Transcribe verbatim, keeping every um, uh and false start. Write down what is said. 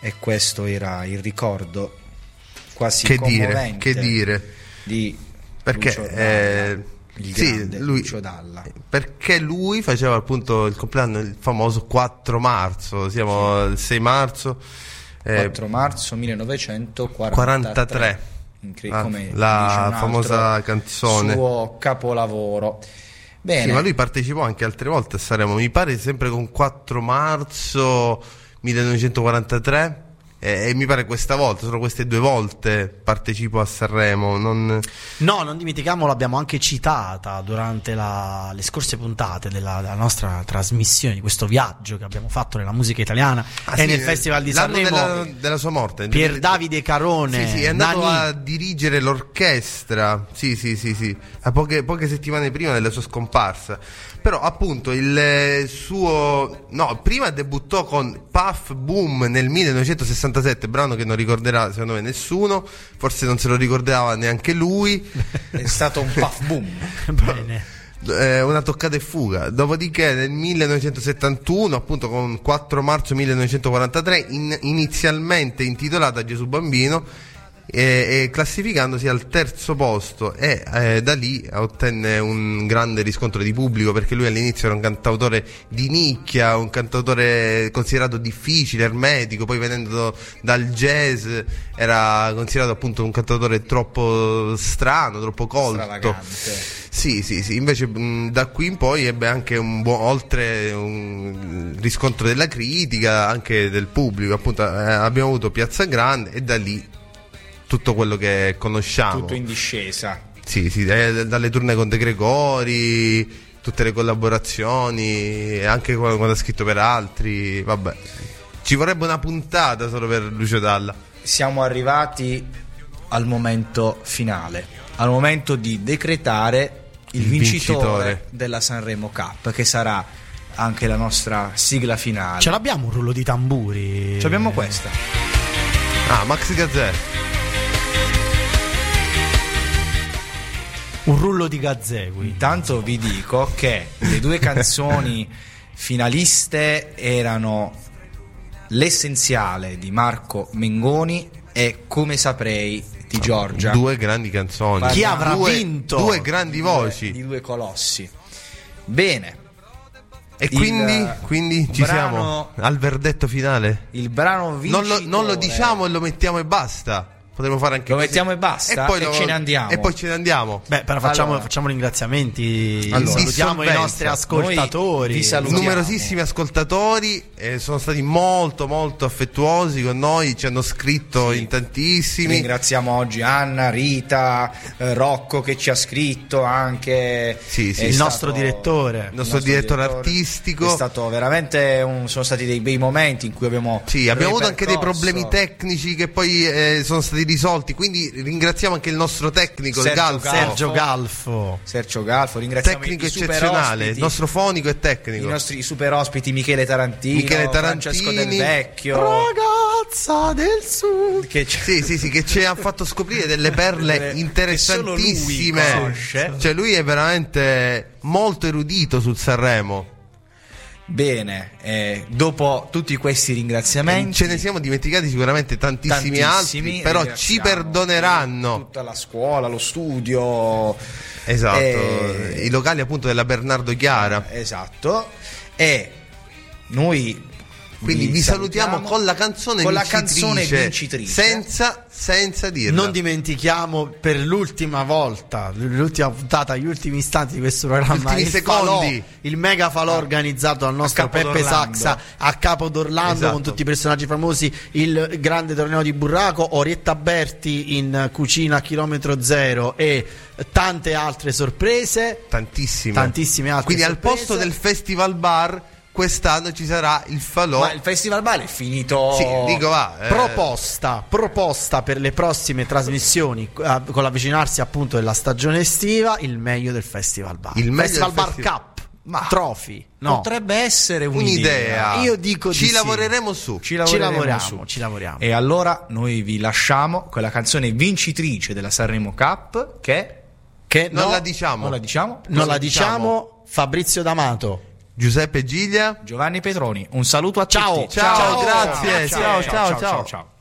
e questo era il ricordo quasi che dire, commovente che dire di perché Lucio Dalla, eh, il sì, grande lui, Lucio Dalla, perché lui faceva appunto il compleanno il famoso quattro marzo, siamo al sei marzo, eh, quattro marzo millenovecentoquarantatré, quarantatré, Incre- la, come la dice famosa canzone, suo capolavoro. Bene. Sì, ma lui partecipò anche altre volte a Sanremo, mi pare sempre con quattro marzo millenovecentoquarantatré, e, e mi pare questa volta, solo queste due volte partecipo a Sanremo. Non... No, non dimentichiamo, l'abbiamo anche citata durante la, le scorse puntate della, della nostra trasmissione, di questo viaggio che abbiamo fatto nella musica italiana ah, e sì, nel Festival di l'anno Sanremo della, della sua morte, Pier Davide Carone. Sì, sì, è andato Nani. a dirigere l'orchestra. Sì, sì, sì, sì. A poche, poche settimane prima della sua scomparsa. Però appunto il suo no, prima debuttò con Puff Boom nel millenovecentosessantasette, brano che non ricorderà secondo me nessuno, forse non se lo ricordava neanche lui. È stato un Puff Boom. Bene. Eh, una toccata e fuga. Dopodiché nel millenovecentosettantuno, appunto con quattro marzo millenovecentoquarantatré, in, inizialmente intitolata Gesù Bambino, e, e classificandosi al terzo posto, e eh, da lì ottenne un grande riscontro di pubblico, perché lui all'inizio era un cantautore di nicchia, un cantautore considerato difficile, ermetico, poi venendo dal jazz era considerato appunto un cantautore troppo strano, troppo colto. Stravagante. Sì, sì, sì, invece mh, da qui in poi ebbe anche un buon, oltre un riscontro della critica, anche del pubblico, appunto eh, abbiamo avuto Piazza Grande e da lì tutto quello che conosciamo. Tutto in discesa. Sì, sì, eh, dalle tournée con De Gregori, tutte le collaborazioni, anche quando, quando ha scritto per altri, vabbè. Ci vorrebbe una puntata solo per Lucio Dalla. Siamo arrivati al momento finale, al momento di decretare il, Il vincitore, vincitore della Sanremo Cup, che sarà anche la nostra sigla finale. Ce l'abbiamo un rullo di tamburi? Ce l'abbiamo questa. Ah, Max Gazzè. Un rullo di gazzè, quindi. Intanto vi dico che le due canzoni finaliste erano L'essenziale di Marco Mengoni e Come saprei di Giorgia. Due grandi canzoni. Chi avrà due, vinto? Due grandi voci. Di due colossi. Bene. E Il quindi, quindi ci brano- siamo al verdetto finale. Il brano Non vincitore. lo, non lo diciamo e lo mettiamo e basta. Potremmo fare anche Lo così. mettiamo e basta, poi e lo- ce ne andiamo. E poi ce ne andiamo. Beh, però facciamo, Allora. facciamo ringraziamenti. Allora. Salutiamo i Dissolvenza. nostri ascoltatori. Noi vi salutiamo. Numerosissimi ascoltatori eh, sono stati molto molto affettuosi con noi, ci hanno scritto Sì. in tantissimi. Ringraziamo oggi Anna, Rita, eh, Rocco che ci ha scritto anche. Sì, sì. È Il stato- nostro direttore. Il nostro direttore artistico. È stato veramente un, sono stati dei bei momenti in cui abbiamo Sì, abbiamo avuto anche dei ripercorso. problemi tecnici che poi eh, sono stati risolti, quindi ringraziamo anche il nostro tecnico, il Sergio Galfo. Galfo. Sergio Galfo. Sergio Galfo, ringraziamo Tecnico i super eccezionale, ospiti, il nostro fonico e i tecnico. nostri super ospiti Michele Tarantino, Michele Francesco Tarantini. Del Vecchio, Ragazza del sud. che ci- Sì, sì, sì, che ci ha fatto scoprire delle perle Che solo lui interessantissime. conosce. Cioè lui è veramente molto erudito sul Sanremo. Bene, eh, dopo tutti questi ringraziamenti Ce ne siamo dimenticati sicuramente tantissimi, tantissimi, altri, però ci ringraziamo perdoneranno. tutta la scuola, lo studio, Esatto, eh, i locali appunto della Bernardo Chiara. esatto, e noi Quindi vi salutiamo con la canzone con la vincitrice, canzone vincitrice. senza, senza dirla. Non dimentichiamo per l'ultima volta, l'ultima puntata, gli ultimi istanti di questo programma, Gli ultimi il secondi. falò, il mega falò organizzato dal nostro Capo Peppe d'Orlando. Saxa a Capo d'Orlando, Esatto. con tutti i personaggi famosi, il grande torneo di Burraco, Orietta Berti in cucina a chilometro zero e tante altre sorprese. Tantissime. Tantissime altre Quindi al sorprese. posto del Festival Bar quest'anno ci sarà il falò. Ma il Festival Bar è finito. Sì, dico va. eh, Proposta, proposta per le prossime trasmissioni, eh, con l'avvicinarsi appunto della stagione estiva, il meglio del Festival Bar. Il meglio Festival del Bar festival- Cup, Ma- Trophy. No, Potrebbe essere un'idea. un'idea. Io dico di ci sì. lavoreremo su. Ci ci lavoreremo lavoriamo, su. ci lavoriamo. E allora noi vi lasciamo con la canzone vincitrice della Sanremo Cup, che Che Non no, la diciamo. non la diciamo. non Cosa la diciamo? diciamo, Fabrizio D'Amato. Giuseppe Giglia, Giovanni Petroni, un saluto a Ciao. tutti. Ciao, grazie, ciao, ciao, ciao. ciao.